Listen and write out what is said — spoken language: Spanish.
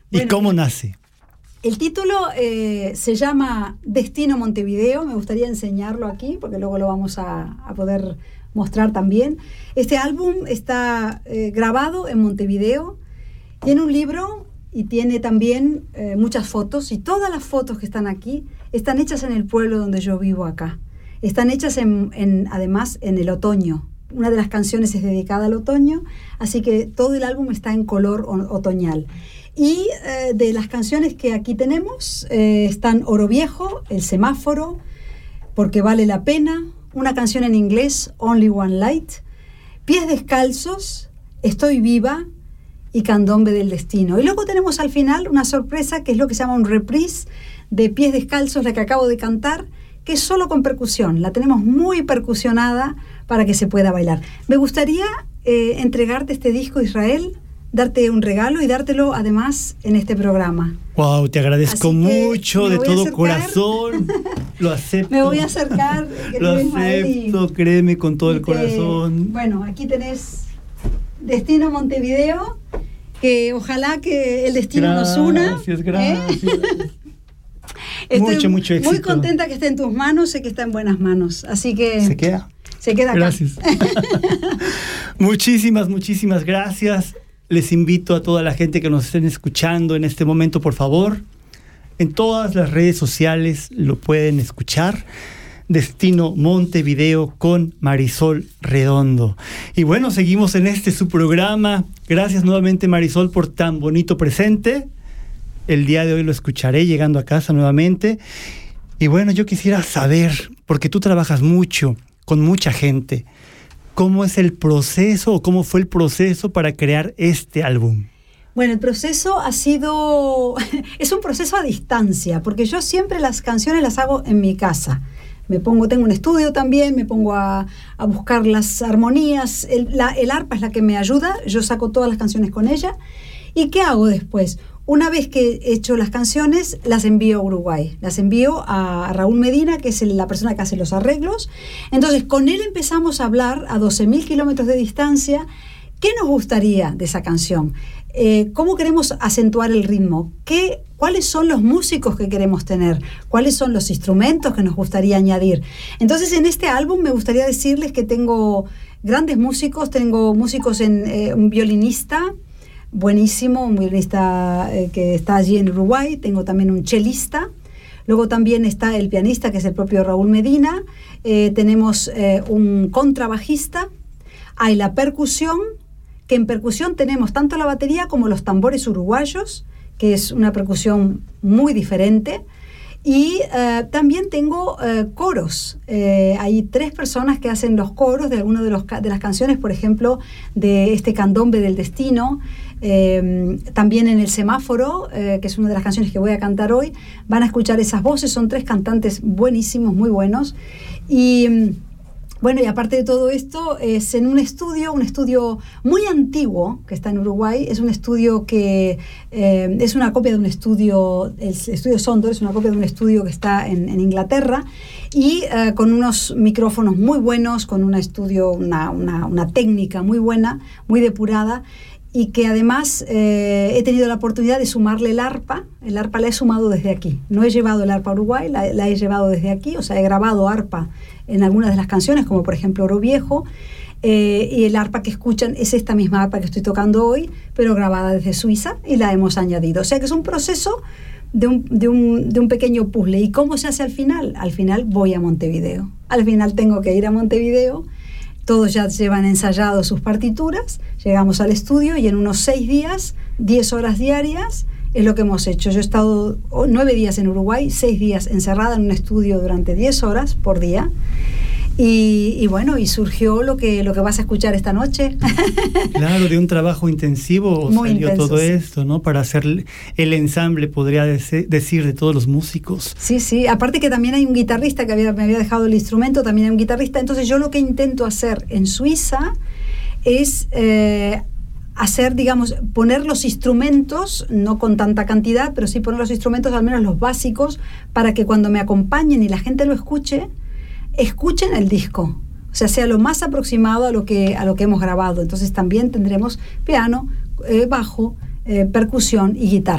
¿Y cómo nace? El título se llama Destino Montevideo. Me gustaría enseñarlo aquí porque luego lo vamos a poder mostrar también. Este álbum está grabado en Montevideo. Tiene un libro y tiene también muchas fotos. Y todas las fotos que están aquí están hechas en el pueblo donde yo vivo acá. Están hechas además en el otoño. Una de las canciones es dedicada al otoño, así que todo el álbum está en color otoñal. Y de las canciones que aquí tenemos están Oro Viejo, El Semáforo, Porque Vale la Pena, una canción en inglés, Only One Light, Pies Descalzos, Estoy Viva y Candombe del Destino. Y luego tenemos al final una sorpresa que es lo que se llama un reprise de Pies Descalzos, la que acabo de cantar, que es solo con percusión. La tenemos muy percusionada para que se pueda bailar. Me gustaría entregarte este disco, Israel, darte un regalo y dártelo además en este programa. Wow, te agradezco mucho de todo corazón. Lo acepto. Me voy a acercar. Lo acepto, créeme, con todo el corazón. Bueno, aquí tenés Destino Montevideo, que ojalá que el destino nos una. Gracias. Estoy mucho éxito. Muy contenta que esté en tus manos, sé que está en buenas manos. Así que se queda acá. Gracias. Muchísimas gracias. Les invito a toda la gente que nos estén escuchando en este momento, por favor, en todas las redes sociales lo pueden escuchar. Destino Montevideo con Marisol Redondo. Y bueno, seguimos en su programa. Gracias nuevamente, Marisol, por tan bonito presente. El día de hoy lo escucharé llegando a casa nuevamente. Y bueno, yo quisiera saber, porque tú trabajas mucho, con mucha gente, ¿cómo es el proceso o cómo fue el proceso para crear este álbum? Bueno, el proceso ha sido... es un proceso a distancia, porque yo siempre las canciones las hago en mi casa. Tengo un estudio también, me pongo a buscar las armonías. El arpa es la que me ayuda, yo saco todas las canciones con ella. ¿Y qué hago después? Una vez que he hecho las canciones, las envío a Uruguay. Las envío a Raúl Medina, que es la persona que hace los arreglos. Entonces, con él empezamos a hablar a 12.000 kilómetros de distancia. ¿Qué nos gustaría de esa canción? ¿Cómo queremos acentuar el ritmo? ¿Cuáles son los músicos que queremos tener? ¿Cuáles son los instrumentos que nos gustaría añadir? Entonces, en este álbum me gustaría decirles que tengo grandes músicos. Tengo músicos un violinista buenísimo, un violinista que está allí en Uruguay. Tengo también un chelista. Luego también está el pianista, que es el propio Raúl Medina. Tenemos un contrabajista. Hay la percusión, que en percusión tenemos tanto la batería como los tambores uruguayos, que es una percusión muy diferente. Y también tengo coros. Hay 3 personas que hacen los coros de algunas de las canciones, por ejemplo, de este Candombe del Destino. También en El Semáforo, que es una de las canciones que voy a cantar hoy, van a escuchar esas voces. Son 3 cantantes buenísimos, muy buenos. Y bueno, y aparte de todo esto, es en un estudio muy antiguo que está en Uruguay. Es un estudio que es una copia de un estudio, el estudio Sondor es una copia de un estudio que está en Inglaterra, y con unos micrófonos muy buenos, con una técnica muy buena, muy depurada, y que además he tenido la oportunidad de sumarle el arpa. El arpa la he sumado desde aquí. No he llevado el arpa a Uruguay, la he llevado desde aquí. O sea, he grabado arpa en algunas de las canciones, como por ejemplo Oro Viejo. Y el arpa que escuchan es esta misma arpa que estoy tocando hoy, pero grabada desde Suiza, y la hemos añadido. O sea que es un proceso de un pequeño puzzle. ¿Y cómo se hace al final? Al final voy a Montevideo. Al final tengo que ir a Montevideo. Todos ya llevan ensayado sus partituras. Llegamos al estudio y en unos 6 días, 10 horas diarias, es lo que hemos hecho. Yo he estado 9 días en Uruguay, 6 días encerrada en un estudio durante 10 horas por día. Y bueno, y surgió lo que vas a escuchar esta noche. Claro, de un trabajo intensivo muy salió intenso, todo sí. Esto, ¿no? Para hacer el ensamble, podría decir, de todos los músicos. Sí, aparte que también hay un guitarrista que me había dejado el instrumento, también hay un guitarrista. Entonces yo lo que intento hacer en Suiza es poner los instrumentos, no con tanta cantidad, pero sí poner los instrumentos, al menos los básicos, para que cuando me acompañen y la gente lo escuchen el disco, o sea lo más aproximado a lo que hemos grabado. Entonces también tendremos piano, bajo, percusión y guitarra.